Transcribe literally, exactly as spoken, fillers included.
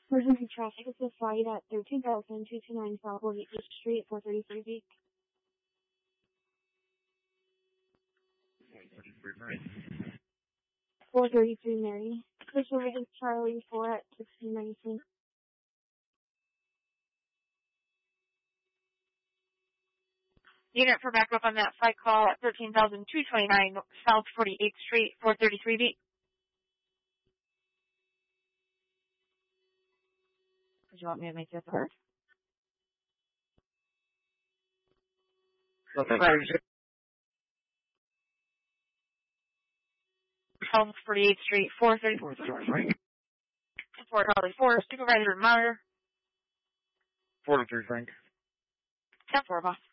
Emergency traffic is a flight at thirteen thousand two hundred twenty-nine South forty-eighth Street, four thirty-three B. four thirty-three Mary. Official rate is Charlie four at sixteen nineteen. Unit for backup on that flight call at thirteen thousand two hundred twenty-nine South forty-eighth Street, four thirty-three B. Did you want me to make this work? Okay. South forty-eighth Street, four thirty-four. Fort Holly four, Supervisor Meyer. forty-three, Frank. ten four, boss.